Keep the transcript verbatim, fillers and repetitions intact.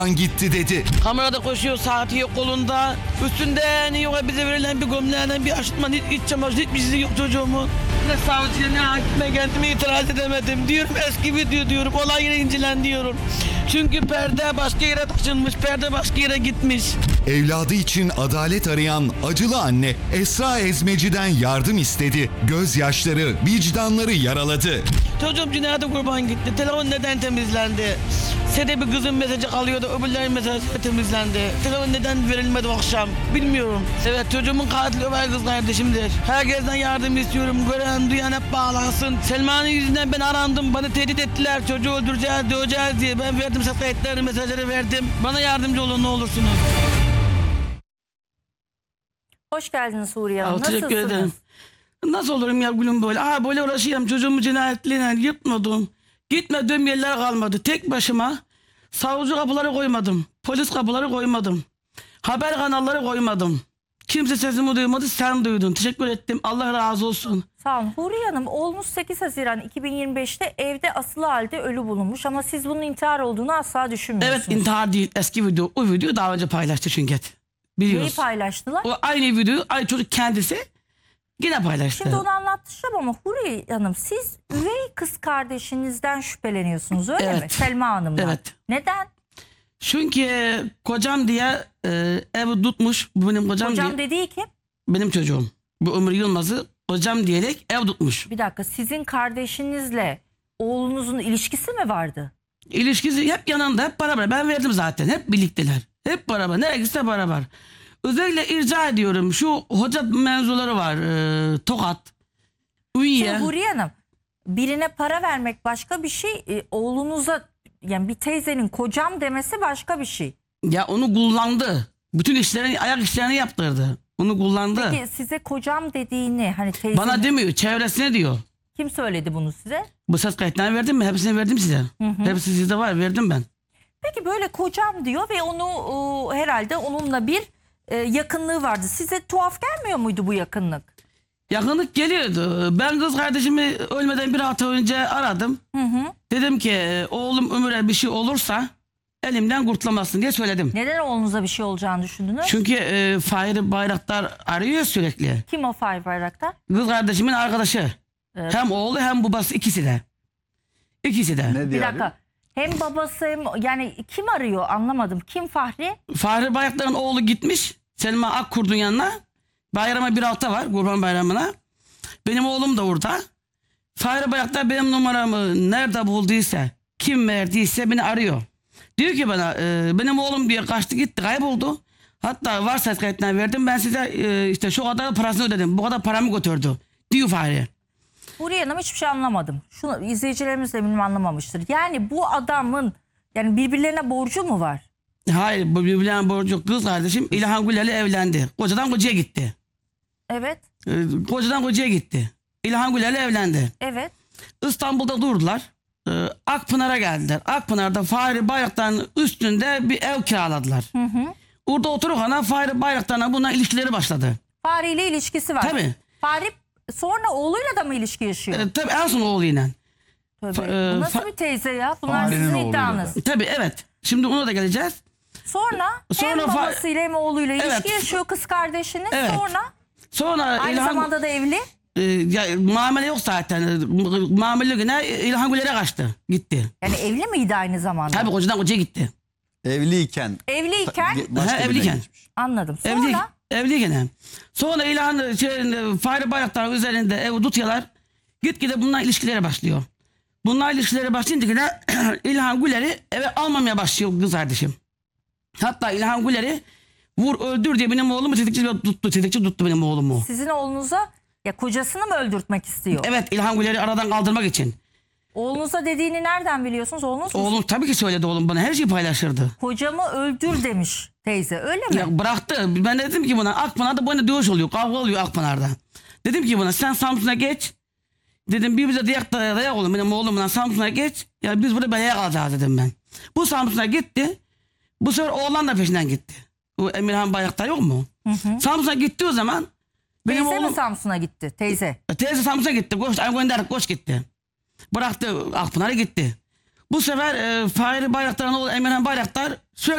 gitti dedi. Kamerada koşuyor, saati yok kolunda. Üstünde ne yok, bize verilen bir gömleğinden bir aşıtman, hiç iç çamaşır, hiçbir şey yok çocuğumun. Ne savcıya ne hakime kendime itiraz edemedim. Diyorum eski video diyorum, olay yine incelen diyorum. Çünkü perde başka yere taşınmış, perde başka yere gitmiş. Evladı için adalet arayan acılı anne Esra Ezmeci'den yardım istedi. Gözyaşları vicdanları yaraladı. Çocuğum cinayete kurban gitti. Telefon neden temizlendi? Sede bir kızın mesajı kalıyordu, öbürlerin mesajı temizlendi. Telefon neden verilmedi o akşam? Bilmiyorum. Evet, çocuğumun katili Ömer kız kardeşimdir. Herkesten yardım istiyorum. Gören, duyan hep bağlansın. Selma'nın yüzünden ben arandım. Bana tehdit ettiler. Çocuğu öldüreceğiz, döveceğiz diye. Ben verdim, ses kayıtlarını, mesajları verdim. Bana yardımcı olun ne olursunuz. Hoş geldiniz Huriye Hanım. Aa, teşekkür Nasılsınız? ederim. Nasıl olurum ya gülüm böyle? Aa, böyle uğraşıyorum, çocuğumu cinayetliğine yırtmadım. Gitmediğim yerler kalmadı. Tek başıma savcı kapıları koymadım. Polis kapıları koymadım. Haber kanalları koymadım. Kimse sesimi duymadı, sen duydun. Teşekkür ettim. Allah razı olsun. Sağ olun. Huriye Hanım, oğlunuz sekiz Haziran iki bin yirmi beş'te evde asılı halde ölü bulunmuş ama siz bunun intihar olduğunu asla düşünmüyorsunuz. Evet, intihar değil, eski video. O videoyu daha önce paylaştı çünkü. Biliyoruz. Neyi paylaştılar? O aynı videoyu aynı çocuk kendisi yine paylaştı. Şimdi onu anlatacağım ama Huriye Hanım, siz üvey kız kardeşinizden şüpheleniyorsunuz, öyle Evet. mi? Selma Hanım'dan. Evet. Neden? Çünkü kocam diye e, evi tutmuş. Bu benim kocam, Hocam diye. dediği kim? Benim çocuğum. Bu Ömür Yılmaz'ı hocam diyerek ev tutmuş. Bir dakika, sizin kardeşinizle oğlunuzun ilişkisi mi vardı? İlişkisi hep yanında, hep beraber. Ben verdim zaten. Hep birlikteler. Hep beraber. Nereye gitse beraber. Özellikle irca ediyorum. Şu hoca mevzuları var. E, Tokat. Ünye. Şimdi Huriye Hanım, birine para vermek başka bir şey, e, oğlunuza yani bir teyzenin kocam demesi başka bir şey. Ya onu kullandı. Bütün işlerini, ayak işlerini yaptırdı. Onu kullandı. Peki size kocam dediğini hani teyze Bana demiyor. Çevresine diyor. kim söyledi bunu size? Bu ses kayıtlarını verdim mi? Hepsini verdim size. Hı hı. Hepsi sizde var. Verdim ben. Peki böyle kocam diyor ve onu e, herhalde onunla bir e, yakınlığı vardı. Size tuhaf gelmiyor muydu bu yakınlık? Yakınlık geliyordu. Ben kız kardeşimi ölmeden bir hafta önce aradım. Hı hı. Dedim ki oğlum Ömür'e bir şey olursa elimden kurtulamazsın diye söyledim. Neden oğlunuza bir şey olacağını düşündünüz? Çünkü e, Fahri Bayraktar arıyor sürekli. Kim o Fahri Bayraktar? Kız kardeşimin arkadaşı. Evet. Hem oğlu hem babası, ikisi de. İkisi de. Ne Bir diyor dakika. Hem babası hem yani kim arıyor anlamadım. Kim Fahri? Fahri Bayraktar'ın oğlu gitmiş Selma Akkurt'un yanına. Bayrama bir hafta var, Kurban Bayramı'na. Benim oğlum da orada. Fahri Bayraktar benim numaramı nerede bulduysa, kim verdiyse beni arıyor. Diyor ki bana e, benim oğlum diyor kaçtı gitti, kayboldu. Hatta var ses kayıtlarını verdim, ben size e, işte şu kadar parasını ödedim, bu kadar paramı götürdü diyor Fahri. Huriye Hanım, hiçbir şey anlamadım. Şunu izleyicilerimiz de eminim anlamamıştır. Yani bu adamın yani birbirlerine borcu mu var? Hayır, bu birbirine borcu yok. Kız kardeşim İlhan Güler'le evlendi. Kocadan kocaya gitti. Evet. E, kocadan kocaya gitti. İlhan Güler'le evlendi. Evet. İstanbul'da durdular. E, Akpınar'a geldiler. Akpınar'da Fahri Bayraktar'ın üstünde bir ev kiraladılar. Hı hı. Orada otururken Fahri Bayraktar'la bununla ilişkileri başladı. Fahri ile ilişkisi var. Tabii. Fahri sonra oğluyla da mı ilişki yaşıyor? E, tabii en son oğluyla. Tövbe. fa- e, Bu nasıl fa- bir teyze ya? Bunlar Fahri'nin sizin oğluyla iddianız. da. Tabii evet. Şimdi ona da geleceğiz. Sonra, Sonra hem Fa- babasıyla hem oğluyla ilişki Evet. yaşıyor kız kardeşinin. Evet. Sonra Sonra aynı İlhan, zamanda da evli. e, ya, muamele yok zaten. Muamele güne İlhan Güler'e kaçtı. Gitti. Yani evli miydi aynı zamanda? Tabii kocadan kocaya gitti. Evliyken. Evliyken Başka Ha, birine evliyken. geçmiş. anladım. Sonra Evli, evli gene. Sonra İlhan şey, Fahri Bayraktar üzerinde ev tutuyorlar. Gitgide bununla ilişkilere başlıyor. Bununla ilişkilere başlayınca yine İlhan Güler'i eve almamaya başlıyor kız kardeşim. Hatta İlhan Güler'i vur öldür diye benim oğlumu tetikçi tuttu. Tetikçi tuttu benim oğlumu. sizin oğlunuza ya kocasını mı öldürtmek istiyor? Evet, İlhan Güler'i aradan kaldırmak için. Oğlunuza dediğini nereden biliyorsunuz? Oğlunuz mu? Oğlum tabii ki söyledi, oğlum bana her şeyi paylaşırdı. Kocamı öldür demiş teyze, öyle mi? Ya bıraktı. Ben de dedim ki buna Akpınar'da böyle dövüş oluyor. Kavga oluyor Akpınar'da. Dedim ki buna sen Samsun'a geç. Dedim birbirimize dayak dayak, dayak olun. Benim oğlumla Samsun'a geç. Ya biz burada belaya kalacağız dedim ben. Bu Samsun'a gitti. Bu sefer oğlan da peşinden gitti. Bu Emirhan Bayraktar yok mu? Hı hı. Samsun'a gitti o zaman. Benim Teyze oğlum... mi Samsun'a gitti? Teyze. Teyze Samsun'a gitti. Koş, ay gönderdik, koş gitti. Bıraktı Akpınar'a gitti. Bu sefer e, Fahri Bayraktar'ın oğlu Emirhan Bayraktar sürekli